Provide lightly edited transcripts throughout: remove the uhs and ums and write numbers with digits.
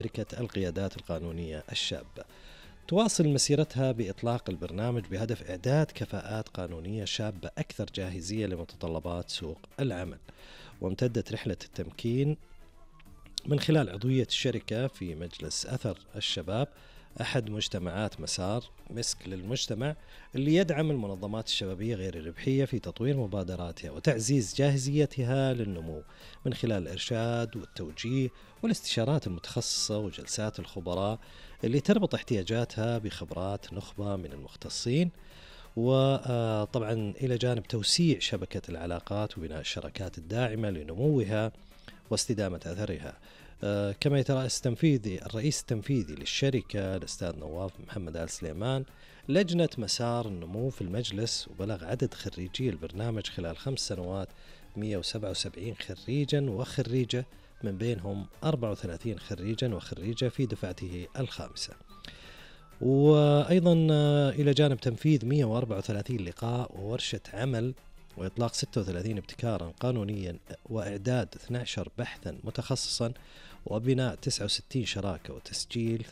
شركة القيادات القانونية الشابة تواصل مسيرتها بإطلاق البرنامج بهدف إعداد كفاءات قانونية شابة أكثر جاهزية لمتطلبات سوق العمل. وامتدت رحلة التمكين من خلال عضوية الشركة في مجلس أثر الشباب، أحد مجتمعات مسار مسك للمجتمع، اللي يدعم المنظمات الشبابية غير الربحية في تطوير مبادراتها وتعزيز جاهزيتها للنمو من خلال الإرشاد والتوجيه والاستشارات المتخصصة وجلسات الخبراء اللي تربط احتياجاتها بخبرات نخبة من المختصين. وطبعا إلى جانب توسيع شبكة العلاقات وبناء الشراكات الداعمة لنموها واستدامة أثرها. كما يترأس الرئيس التنفيذي للشركة الأستاذ نواف محمد آل سليمان لجنة مسار النمو في المجلس، وبلغ عدد خريجي البرنامج خلال 5 سنوات 177 خريجا وخريجة، من بينهم 34 خريجا وخريجة في دفعته الخامسة. وأيضا إلى جانب تنفيذ 134 لقاء وورشة عمل وإطلاق 36 ابتكارا قانونيا وإعداد 12 بحثا متخصصا وبناء 69 شراكة وتسجيل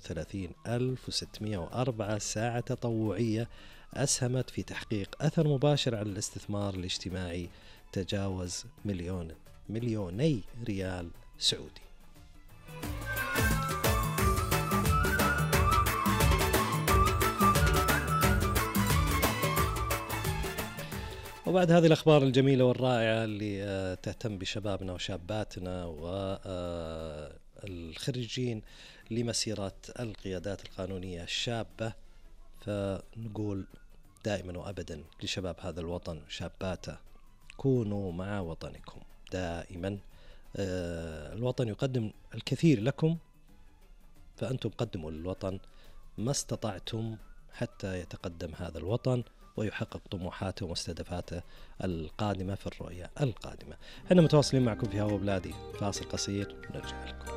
38,604 ساعة تطوعية أسهمت في تحقيق أثر مباشر على الاستثمار الاجتماعي تجاوز مليوني ريال سعودي. وبعد هذه الأخبار الجميلة والرائعة اللي تهتم بشبابنا وشاباتنا والخريجين لمسيرة القيادات القانونية الشابة، فنقول دائما وأبدا لشباب هذا الوطن وشاباته: كونوا مع وطنكم دائما. الوطن يقدم الكثير لكم، فأنتم قدموا للوطن ما استطعتم حتى يتقدم هذا الوطن ويحقق طموحاته ومستهدفاته القادمة في الرؤية القادمة. احنا متواصلين معكم في هوا بلادي، فاصل قصير ونرجع لكم.